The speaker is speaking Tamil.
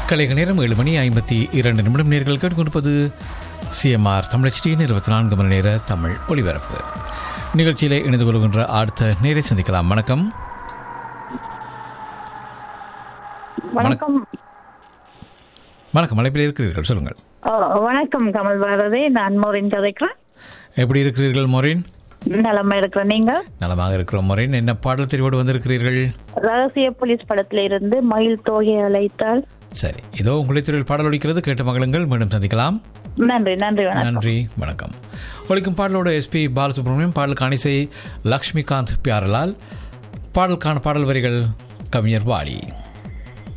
கலைக நேரம் 7:52 நேர்கள் கேட்டுக்கொண்டிருப்பது சிஎம்ஆர் தமிழச்சியின் 24 மணி நேர தமிழ் ஒலிபரப்பு நிகழ்ச்சியில் இணைந்து கொள்கின்ற அடுத்த நேரை சந்திக்கலாம். வணக்கம். வணக்கம். வணக்கம். அழைப்பில் இருக்கிறீர்கள், சொல்லுங்கள். வணக்கம் கமல் பாரதி, நான் மோரின் கதைக்கிறேன். எப்படி இருக்கிறீர்கள் மோரின்? நலமா இருக்கிறேன். நீங்க? நலமாக இருக்கிறோம் மோரின். என்ன பாடல் தெரிவோடு வந்திருக்கிறீர்கள்? ரகசிய போலீஸ் படத்துல இருந்து மயில் தோகை அழைத்தால். சரி, இதோ உங்களை துறையில் பாடல் ஒலிக்கிறது, கேட்டு மகளுங்கள். மீண்டும் சந்திக்கலாம். நன்றி. நன்றி, வணக்கம். ஒலிக்கும் பாடலோட எஸ்பி பாலசுப்ரமணியம், பாடலுக்கான இசை லக்ஷ்மிகாந்த் பியாரலால், பாடலுக்கான பாடல் வரிகள் கவிஞர் வாலி.